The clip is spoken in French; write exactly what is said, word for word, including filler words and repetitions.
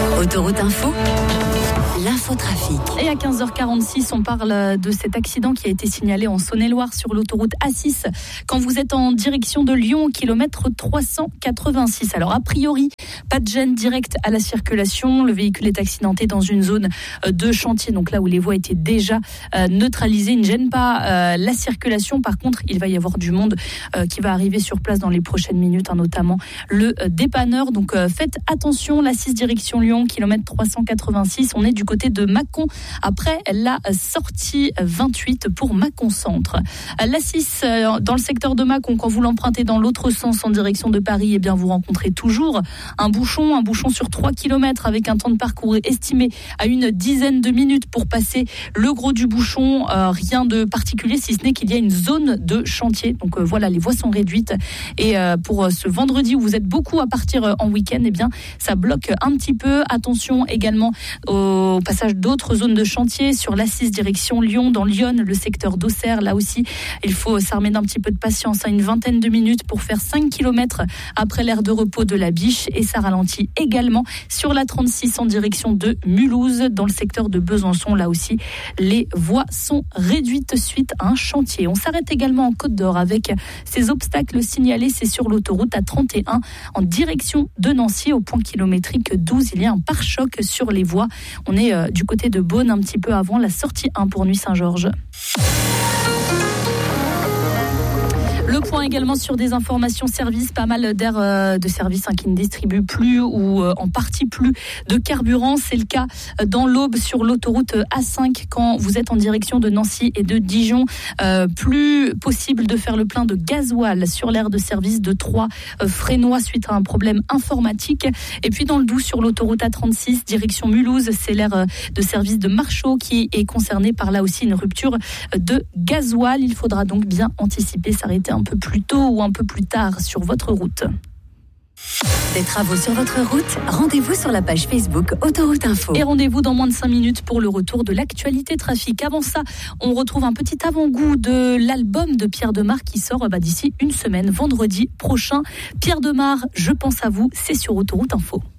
Autoroute Info, l'infotrafic. Et à quinze heures quarante-six, on parle de cet accident qui a été signalé en Saône-et-Loire sur l'autoroute A six quand vous êtes en direction de Lyon, kilomètre trois cent quatre-vingt-six. Alors a priori, pas de gêne directe à la circulation. Le véhicule est accidenté dans une zone de chantier, donc là où les voies étaient déjà euh, neutralisées. Il ne gêne pas euh, la circulation. Par contre, il va y avoir du monde euh, qui va arriver sur place dans les prochaines minutes, hein, notamment le euh, dépanneur. Donc euh, faites attention, l'A six direction Lyon, kilomètre trois cent quatre-vingt-six. On est du côté de Mâcon, après la sortie vingt-huit pour Mâcon Centre. L'A six dans le secteur de Mâcon, quand vous l'empruntez dans l'autre sens en direction de Paris, eh bien vous rencontrez toujours un bouchon, un bouchon sur trois kilomètres avec un temps de parcours estimé à une dizaine de minutes pour passer le gros du bouchon. Euh, rien de particulier si ce n'est qu'il y a une zone de chantier. Donc euh, voilà, les voies sont réduites et euh, pour euh, ce vendredi où vous êtes beaucoup à partir euh, en week-end, eh bien ça bloque un petit peu. Attention également au passage d'autres zones de chantier sur l'A six direction Lyon, dans Lyon, le secteur d'Auxerre. Là aussi, il faut s'armer d'un petit peu de patience, à une vingtaine de minutes pour faire cinq kilomètres après l'aire de repos de la Biche, et ça ralentit également sur la trente-six en direction de Mulhouse, dans le secteur de Besançon. Là aussi, les voies sont réduites suite à un chantier. On s'arrête également en Côte d'Or avec ces obstacles signalés. C'est sur l'autoroute A trente et un en direction de Nancy, au point kilométrique douze. Il y a un pare-choc sur les voies. On est euh, du côté de Beaune, un petit peu avant la sortie un pour Nuit-Saint-Georges. Le point également sur des informations services, pas mal d'aires euh, de services hein, qui ne distribuent plus ou euh, en partie plus de carburant. C'est le cas dans l'Aube sur l'autoroute A cinq quand vous êtes en direction de Nancy et de Dijon. Euh, plus possible de faire le plein de gasoil sur l'aire de service de Troyes euh, Frénois suite à un problème informatique. Et puis dans le Doubs sur l'autoroute A trente-six direction Mulhouse, c'est l'aire de service de Marchaux qui est concernée par là aussi une rupture de gasoil. Il faudra donc bien anticiper, s'arrêter un peu plus tôt ou un peu plus tard sur votre route. Des travaux sur votre route, rendez-vous sur la page Facebook Autoroute Info. Et rendez-vous dans moins de cinq minutes pour le retour de l'actualité trafic. Avant ça, on retrouve un petit avant-goût de l'album de Pierre Demar qui sort bah, d'ici une semaine, vendredi prochain. Pierre Demar, je pense à vous, c'est sur Autoroute Info.